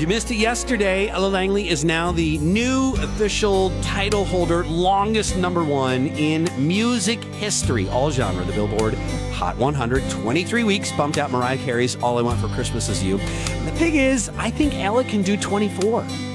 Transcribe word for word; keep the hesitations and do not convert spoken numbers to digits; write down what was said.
you missed it yesterday, Ella Langley is now the new official title holder, longest number one in music history, all genre. The Billboard Hot one hundred, twenty-three weeks, bumped out Mariah Carey's All I Want for Christmas Is You. And the thing is, I think Ella can do twenty-four.